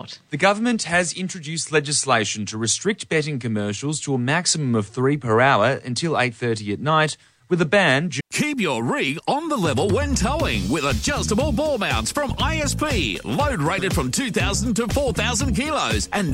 The government has introduced legislation to restrict betting commercials to a maximum of 3 per hour until 8:30 at night, with a ban. Keep your rig on the level when towing with adjustable ball mounts from ISP. Load rated from 2,000 to 4,000 kilos and